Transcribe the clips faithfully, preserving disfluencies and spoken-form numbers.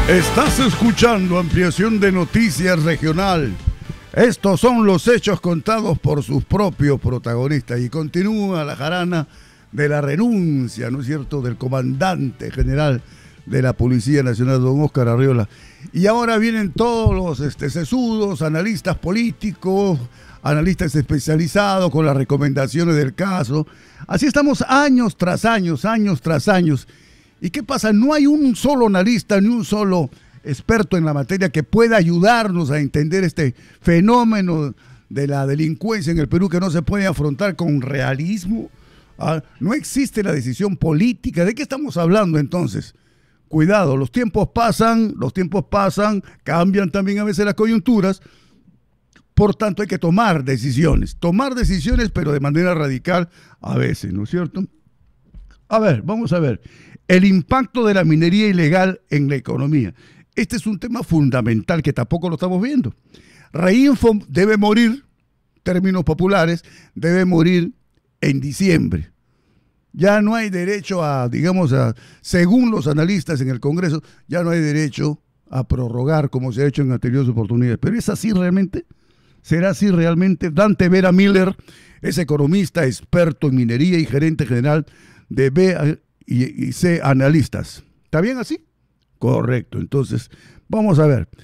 Estás escuchando Ampliación de Noticias Regional. Estos son los hechos contados por sus propios protagonistas. Y continúa la jarana de la renuncia, ¿no es cierto?, del comandante general de la Policía Nacional, don Óscar Arriola. Y ahora vienen todos los este, sesudos, analistas políticos, analistas especializados con las recomendaciones del caso. Así estamos años tras años, años tras años. ¿Y qué pasa? No hay un solo analista ni un solo experto en la materia que pueda ayudarnos a entender este fenómeno de la delincuencia en el Perú, que no se puede afrontar con realismo. ¿Ah? No existe la decisión política. ¿De qué estamos hablando entonces? Cuidado, los tiempos pasan, los tiempos pasan, cambian también a veces las coyunturas. Por tanto, hay que tomar decisiones. Tomar decisiones, pero de manera radical a veces, ¿no es cierto? A ver, vamos a ver. El impacto de la minería ilegal en la economía. Este es un tema fundamental que tampoco lo estamos viendo. Reinfo debe morir, términos populares, debe morir en diciembre. Ya no hay derecho a, digamos, a, según los analistas en el Congreso, ya no hay derecho a prorrogar como se ha hecho en anteriores oportunidades. ¿Pero es así realmente? ¿Será así realmente? Dante Vera Miller es economista, experto en minería y gerente general de B y C Analistas. ¿Está bien así? Correcto. Entonces, vamos a ver.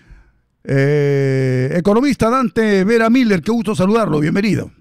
Eh, economista Dante Vera Miller, qué gusto saludarlo. Bienvenido.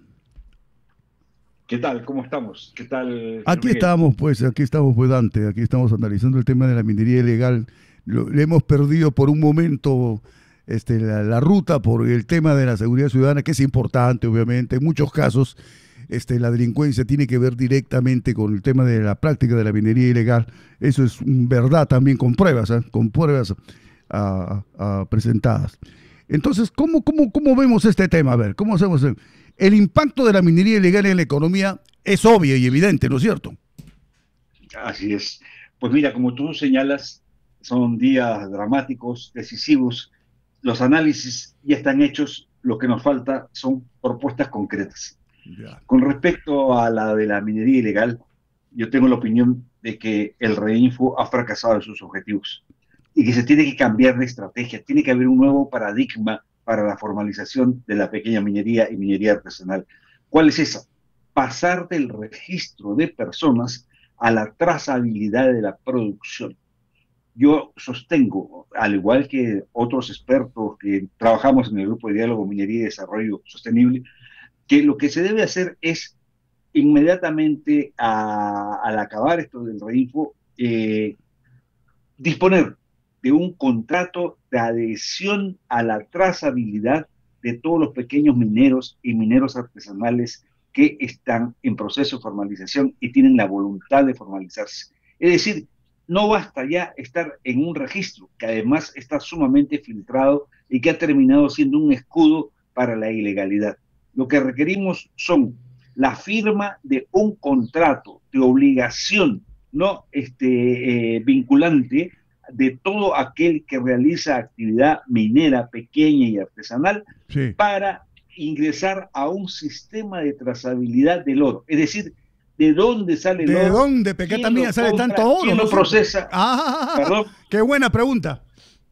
¿Qué tal? ¿Cómo estamos? ¿Qué tal? Aquí estamos, pues, aquí estamos, pues, Dante. Aquí estamos analizando el tema de la minería ilegal. Lo, le hemos perdido por un momento este, la, la ruta por el tema de la seguridad ciudadana, que es importante, obviamente. En muchos casos, Este, la delincuencia tiene que ver directamente con el tema de la práctica de la minería ilegal. Eso es verdad también con pruebas, ¿eh? con pruebas a, a, presentadas. Entonces, ¿cómo, cómo, ¿cómo vemos este tema? A ver, ¿cómo hacemos? El impacto de la minería ilegal en la economía es obvio y evidente, ¿no es cierto? Así es. Pues mira, como tú señalas, son días dramáticos, decisivos. Los análisis ya están hechos. Lo que nos falta son propuestas concretas. Ya. Con respecto a la de la minería ilegal, yo tengo la opinión de que el Reinfo ha fracasado en sus objetivos y que se tiene que cambiar de estrategia, tiene que haber un nuevo paradigma para la formalización de la pequeña minería y minería artesanal. ¿Cuál es esa? Pasar del registro de personas a la trazabilidad de la producción. Yo sostengo, al igual que otros expertos que trabajamos en el Grupo de Diálogo Minería y Desarrollo Sostenible, que lo que se debe hacer es inmediatamente a, al acabar esto del Reinfo, eh, disponer de un contrato de adhesión a la trazabilidad de todos los pequeños mineros y mineros artesanales que están en proceso de formalización y tienen la voluntad de formalizarse. Es decir, no basta ya estar en un registro que además está sumamente filtrado y que ha terminado siendo un escudo para la ilegalidad. Lo que requerimos son la firma de un contrato de obligación no este, eh, vinculante de todo aquel que realiza actividad minera pequeña y artesanal, sí, para ingresar a un sistema de trazabilidad del oro. Es decir, ¿de dónde sale el oro? ¿De dónde, Pequeta mía, sale compra, tanto oro? ¿Quién ¿no? lo procesa? Ah, ¿Perdón? Qué buena pregunta.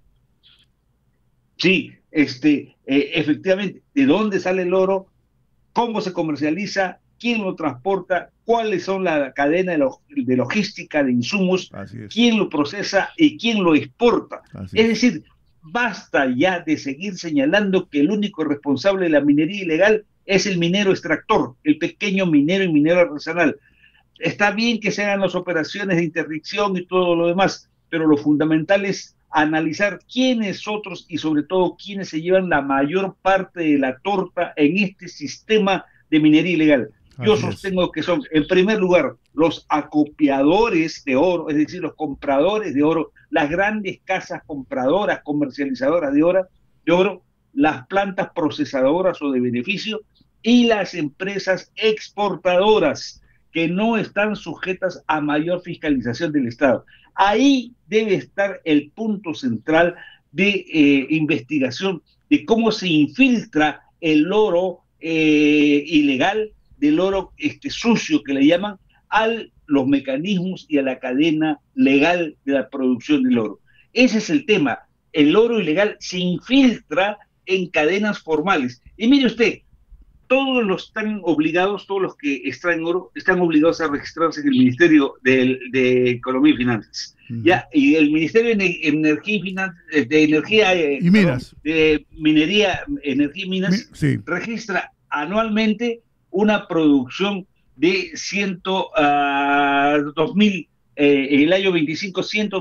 Sí, este, eh, efectivamente, ¿de dónde sale el oro? ¿Cómo se comercializa? ¿Quién lo transporta? ¿Cuáles son la cadena de, lo, de logística de insumos? ¿Quién lo procesa y quién lo exporta? Es. es decir, basta ya de seguir señalando que el único responsable de la minería ilegal es el minero extractor, el pequeño minero y minero artesanal. Está bien que se hagan las operaciones de interdicción y todo lo demás, pero lo fundamental es analizar quiénes otros y sobre todo quiénes se llevan la mayor parte de la torta en este sistema de minería ilegal. Yo Así sostengo es. que son, en primer lugar, los acopiadores de oro, es decir, los compradores de oro, las grandes casas compradoras, comercializadoras de oro, de oro, las plantas procesadoras o de beneficio y las empresas exportadoras que no están sujetas a mayor fiscalización del Estado. Ahí debe estar el punto central de eh, investigación de cómo se infiltra el oro eh, ilegal del oro este, sucio que le llaman a los mecanismos y a la cadena legal de la producción del oro. Ese es el tema. El oro ilegal se infiltra en cadenas formales. Y mire usted, todos los están obligados, todos los que extraen oro, están obligados a registrarse en el Ministerio de, de Economía y Finanzas. Uh-huh. Ya, y el Ministerio de Energía y Finanzas, de Energía y Minas, perdón, de Minería, Energía y Minas, Mi, sí. registra anualmente una producción de ciento, uh, dos mil, eh, en el año veinticinco, ciento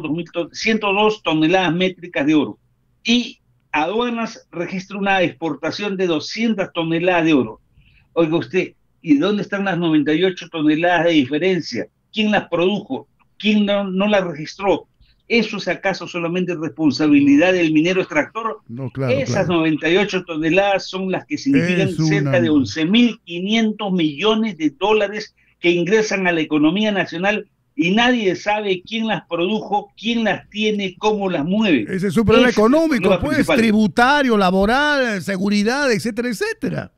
dos toneladas métricas de oro. Y Aduanas registra una exportación de doscientas toneladas de oro. Oiga usted, ¿y dónde están las noventa y ocho toneladas de diferencia? ¿Quién las produjo? ¿Quién no, no las registró? ¿Eso es acaso solamente responsabilidad del minero extractor? No, claro, Esas claro. noventa y ocho toneladas son las que significan una... cerca de once mil quinientos millones de dólares que ingresan a la economía nacional y nadie sabe quién las produjo, quién las tiene, cómo las mueve. Ese es su problema Ese económico, es pues, principal. Tributario, laboral, seguridad, etcétera, etcétera.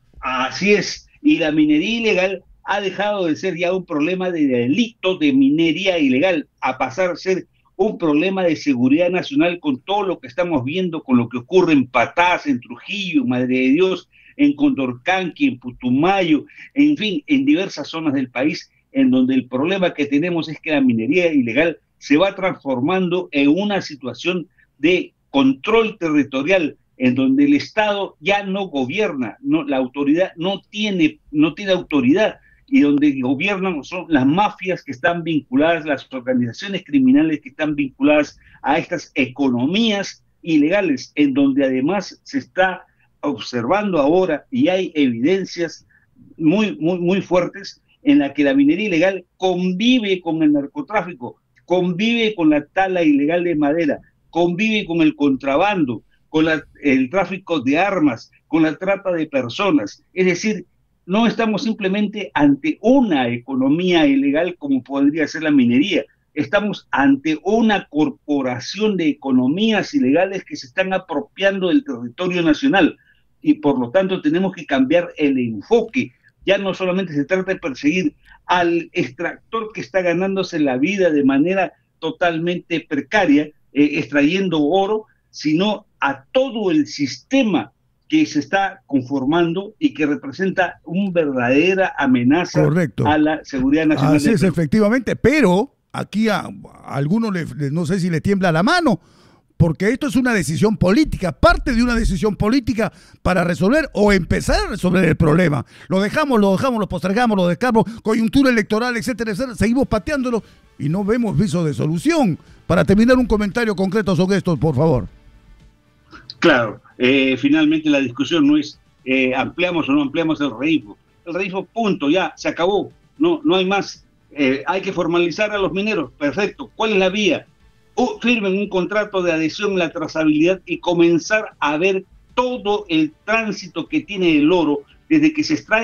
Así es, y la minería ilegal ha dejado de ser ya un problema de delito de minería ilegal, a pasar a ser un problema de seguridad nacional con todo lo que estamos viendo, con lo que ocurre en Patás, en Trujillo, Madre de Dios, en Condorcanqui, en Putumayo, en fin, en diversas zonas del país, en donde el problema que tenemos es que la minería ilegal se va transformando en una situación de control territorial, en donde el Estado ya no gobierna, no, la autoridad no tiene, no tiene autoridad, y donde gobiernan son las mafias que están vinculadas, las organizaciones criminales que están vinculadas a estas economías ilegales, en donde además se está observando ahora, y hay evidencias muy, muy, muy fuertes, en la que la minería ilegal convive con el narcotráfico, convive con la tala ilegal de madera, convive con el contrabando, con la, el tráfico de armas, con la trata de personas. Es decir, no estamos simplemente ante una economía ilegal como podría ser la minería, estamos ante una corporación de economías ilegales que se están apropiando del territorio nacional y por lo tanto tenemos que cambiar el enfoque. Ya no solamente se trata de perseguir al extractor que está ganándose la vida de manera totalmente precaria, eh, extrayendo oro, sino a todo el sistema que se está conformando y que representa una verdadera amenaza Correcto. A la seguridad nacional. Así es, efectivamente, pero aquí a, a algunos, le, le, no sé si les tiembla la mano, porque esto es una decisión política, parte de una decisión política para resolver o empezar a resolver el problema. Lo dejamos, lo dejamos, lo postergamos, lo dejamos, coyuntura electoral, etcétera, etcétera, seguimos pateándolo y no vemos viso de solución. Para terminar, un comentario concreto sobre esto, por favor. Claro, eh, finalmente la discusión no es eh, ampliamos o no ampliamos el REINFO. El REINFO, punto, ya, se acabó, no, no hay más. Eh, hay que formalizar a los mineros, perfecto. ¿Cuál es la vía? Uh, firmen un contrato de adhesión a la trazabilidad y comenzar a ver todo el tránsito que tiene el oro desde que se extrae